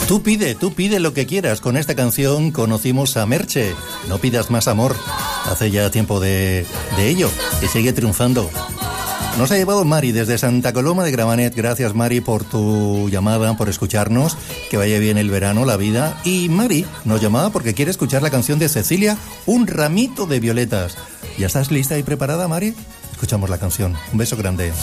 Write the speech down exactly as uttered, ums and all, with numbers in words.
Tú pide, tú pide lo que quieras. Con esta canción conocimos a Merche. No pidas más amor. Hace ya tiempo de, de ello y sigue triunfando. Nos ha llevado Mari desde Santa Coloma de Gramenet. Gracias, Mari, por tu llamada, por escucharnos. Que vaya bien el verano, la vida. Y Mari nos llamaba porque quiere escuchar la canción de Cecilia, Un ramito de violetas. ¿Ya estás lista y preparada, Mari? Escuchamos la canción. Un beso grande.